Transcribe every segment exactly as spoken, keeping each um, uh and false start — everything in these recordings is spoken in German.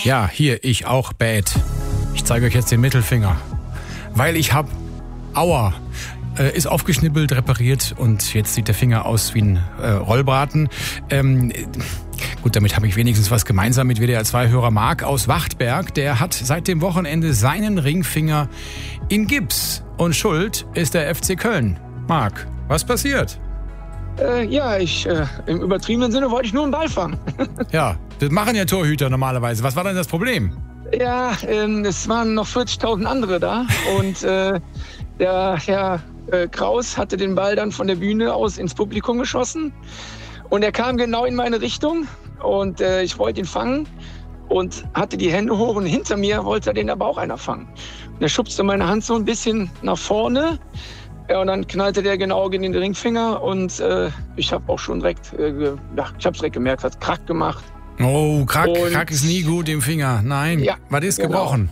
Ja, hier, ich auch bad. Ich zeige euch jetzt den Mittelfinger. Weil ich hab, aua, äh, ist aufgeschnippelt, repariert und jetzt sieht der Finger aus wie ein äh, Rollbraten. Ähm, gut, damit habe ich wenigstens was gemeinsam mit W D R zwei Hörer Marc aus Wachtberg. Der hat seit dem Wochenende seinen Ringfinger in Gips. Und schuld ist der F C Köln. Marc, was passiert? Äh, ja, ich, äh, im übertriebenen Sinne wollte ich nur einen Ball fangen. Ja, das machen ja Torhüter normalerweise. Was war denn das Problem? Ja, ähm, es waren noch vierzigtausend andere da und äh, der Herr äh, Kraus hatte den Ball dann von der Bühne aus ins Publikum geschossen und er kam genau in meine Richtung und äh, ich wollte ihn fangen und hatte die Hände hoch und hinter mir wollte er den aber auch einer fangen. Und er schubste meine Hand so ein bisschen nach vorne. Ja, und dann knallte der genau in den Ringfinger und äh, ich habe auch schon direkt, äh, ja, ich habe direkt gemerkt, hat Krack gemacht. Oh, Krack, und, Krack ist nie gut im Finger. Nein, ja, was ist genau. gebrochen?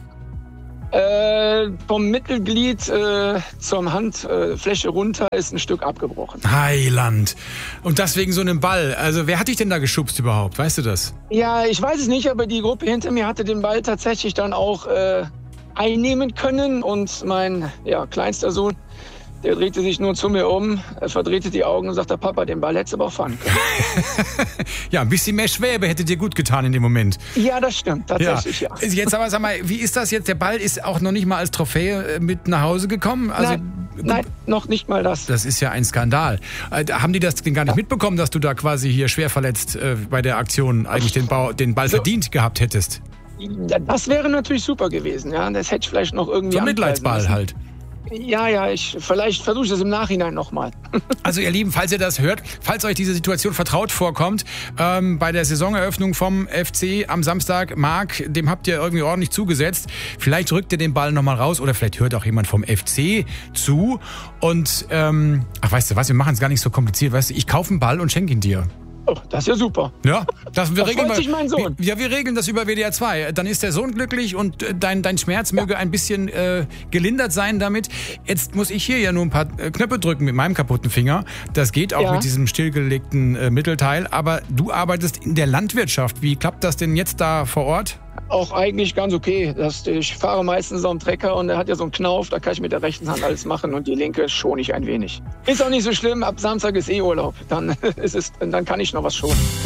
Äh, vom Mittelglied äh, zur Handfläche äh, runter ist ein Stück abgebrochen. Heiland. Und das wegen so einem Ball. Also wer hat dich denn da geschubst überhaupt? Weißt du das? Ja, ich weiß es nicht, aber die Gruppe hinter mir hatte den Ball tatsächlich dann auch äh, einnehmen können und mein ja, kleinster Sohn, der drehte sich nur zu mir um, verdrehte die Augen und sagte, Papa, den Ball hättest du aber auch fangen können. Ja, ein bisschen mehr Schwäbe hätte dir gut getan in dem Moment. Ja, das stimmt, tatsächlich, ja. ja. Jetzt aber, sag mal, wie ist das jetzt? Der Ball ist auch noch nicht mal als Trophäe mit nach Hause gekommen? Also, nein, nein, noch nicht mal das. Das ist ja ein Skandal. Äh, haben die das denn gar nicht mitbekommen, dass du da quasi hier schwer verletzt äh, bei der Aktion eigentlich den, Ball, den Ball so verdient gehabt hättest? Ja, das wäre natürlich super gewesen, ja. Das hätte ich vielleicht noch irgendwie so ein Mitleidsball halt. Ja, ja, ich, vielleicht versuche ich das im Nachhinein nochmal. Also ihr Lieben, falls ihr das hört, falls euch diese Situation vertraut vorkommt, ähm, bei der Saisoneröffnung vom F C am Samstag, Marc, dem habt ihr irgendwie ordentlich zugesetzt. Vielleicht rückt ihr den Ball nochmal raus oder vielleicht hört auch jemand vom F C zu. Und, ähm, ach weißt du was, wir machen es gar nicht so kompliziert. Weißt du, ich kaufe einen Ball und schenke ihn dir. Oh, das ist ja super. Ja, das, wir da regeln freut sich mein Sohn. Wir, ja, wir regeln das über W D R zwei. Dann ist der Sohn glücklich und dein, dein Schmerz möge ein bisschen äh, gelindert sein damit. Jetzt muss ich hier ja nur ein paar äh, Knöpfe drücken mit meinem kaputten Finger. Das geht auch ja. mit diesem stillgelegten äh, Mittelteil. Aber du arbeitest in der Landwirtschaft. Wie klappt das denn jetzt da vor Ort? Auch eigentlich ganz okay. Das, ich fahre meistens auf dem Trecker und der hat ja so einen Knauf, da kann ich mit der rechten Hand alles machen und die linke schone ich ein wenig. Ist auch nicht so schlimm, ab Samstag ist eh Urlaub, dann, ist es, dann kann ich noch was schonen.